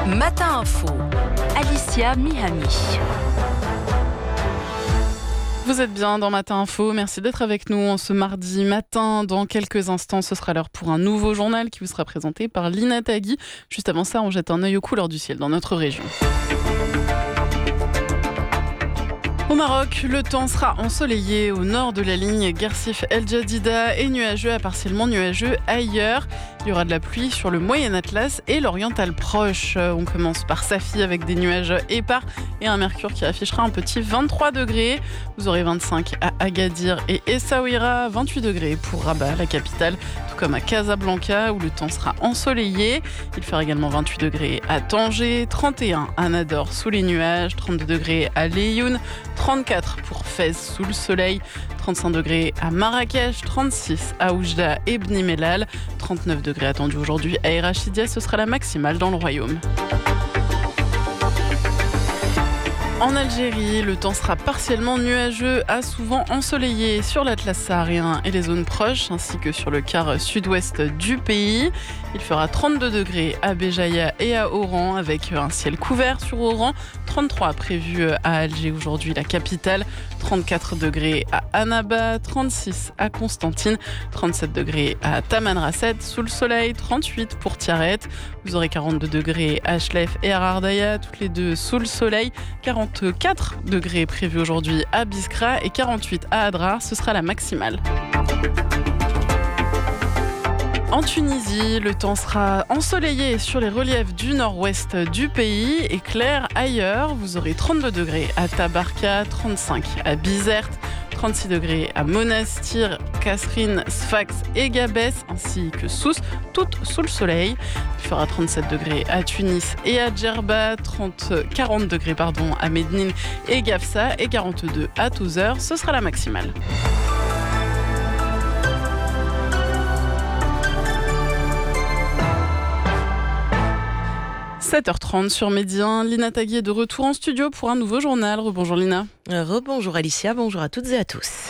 Matin Info, Alicia Mihami. Vous êtes bien dans Matin Info, merci d'être avec nous en ce mardi matin. Dans quelques instants, ce sera l'heure pour un nouveau journal qui vous sera présenté par Lina Tagui. Juste avant ça, on jette un œil aux couleurs du ciel dans notre région. Au Maroc, le temps sera ensoleillé au nord de la ligne Guersif-El Jadida et nuageux à partiellement nuageux ailleurs. Il y aura de la pluie sur le Moyen Atlas et l'Oriental proche. On commence par Safi avec des nuages épars et un mercure qui affichera un petit 23 degrés. Vous aurez 25 à Agadir et Essaouira, 28 degrés pour Rabat, la capitale, tout comme à Casablanca où le temps sera ensoleillé. Il fera également 28 degrés à Tanger, 31 à Nador sous les nuages, 32 degrés à Laayoune, 34 pour Fès sous le soleil, 35 degrés à Marrakech, 36 à Oujda et Bni Mellal, 39 degrés attendus aujourd'hui à Erachidia, ce sera la maximale dans le royaume. En Algérie, le temps sera partiellement nuageux à souvent ensoleillé sur l'Atlas saharien et les zones proches, ainsi que sur le quart sud-ouest du pays. Il fera 32 degrés à Béjaïa et à Oran, avec un ciel couvert sur Oran, 33 prévu à Alger aujourd'hui, la capitale, 34 degrés à Annaba, 36 à Constantine, 37 degrés à Tamanrasset sous le soleil, 38 pour Tiaret. Vous aurez 42 degrés à Chlef et à Ardaya, toutes les deux sous le soleil, 44 degrés prévus aujourd'hui à Biskra et 48 à Adrar, ce sera la maximale. En Tunisie, le temps sera ensoleillé sur les reliefs du nord-ouest du pays et clair ailleurs. Vous aurez 32 degrés à Tabarka, 35 à Bizerte, 36 degrés à Monastir, Kasserine, Sfax et Gabès, ainsi que Sousse, toutes sous le soleil. Il fera 37 degrés à Tunis et à Djerba, 40 degrés à Médine et Gafsa et 42 à Tozeur. Ce sera la maximale. – 7h30 sur Médien, Lina Tagui est de retour en studio pour un nouveau journal. Rebonjour Lina. Rebonjour Alicia, bonjour à toutes et à tous.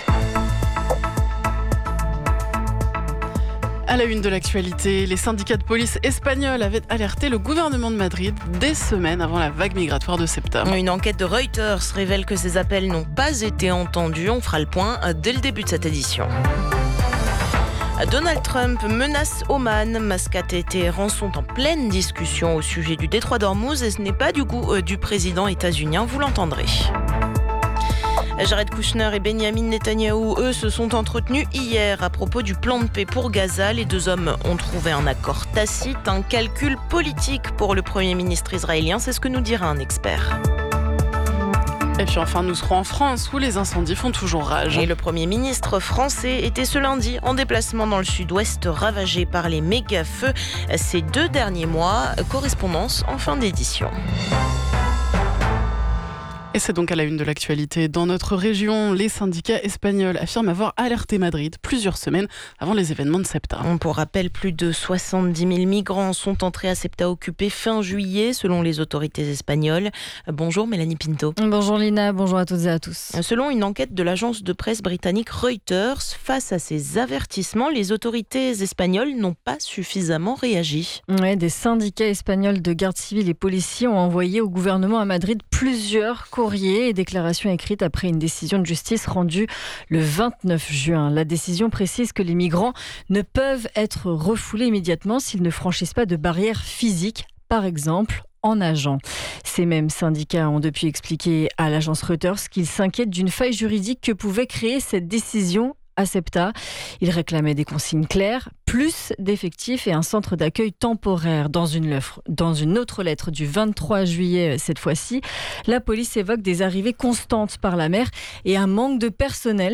À la une de l'actualité, les syndicats de police espagnols avaient alerté le gouvernement de Madrid des semaines avant la vague migratoire de septembre. Une enquête de Reuters révèle que ces appels n'ont pas été entendus. On fera le point dès le début de cette édition. Donald Trump menace Oman. Mascate et Téhéran sont en pleine discussion au sujet du détroit d'Ormuz et ce n'est pas du goût du président états-unien, vous l'entendrez. Jared Kushner et Benjamin Netanyahou, eux, se sont entretenus hier à propos du plan de paix pour Gaza. Les deux hommes ont trouvé un accord tacite, un calcul politique pour le Premier ministre israélien, c'est ce que nous dira un expert. Et puis enfin, nous serons en France où les incendies font toujours rage. Et le Premier ministre français était ce lundi en déplacement dans le sud-ouest ravagé par les méga-feux ces 2 derniers mois. Correspondance en fin d'édition. Et c'est donc à la une de l'actualité. Dans notre région, les syndicats espagnols affirment avoir alerté Madrid plusieurs semaines avant les événements de Ceuta. Pour rappel, plus de 70 000 migrants sont entrés à Ceuta occupé fin juillet, selon les autorités espagnoles. Bonjour Mélanie Pinto. Bonjour Lina, bonjour à toutes et à tous. Selon une enquête de l'agence de presse britannique Reuters, face à ces avertissements, les autorités espagnoles n'ont pas suffisamment réagi. Ouais, des syndicats espagnols de garde civile et policiers ont envoyé au gouvernement à Madrid plusieurs courriers et déclarations écrites après une décision de justice rendue le 29 juin. La décision précise que les migrants ne peuvent être refoulés immédiatement s'ils ne franchissent pas de barrières physiques, par exemple en nageant. Ces mêmes syndicats ont depuis expliqué à l'agence Reuters qu'ils s'inquiètent d'une faille juridique que pouvait créer cette décision à Ceuta. Ils réclamaient des consignes claires, plus d'effectifs et un centre d'accueil temporaire. Dans une autre lettre du 23 juillet, cette fois-ci, la police évoque des arrivées constantes par la mer et un manque de personnel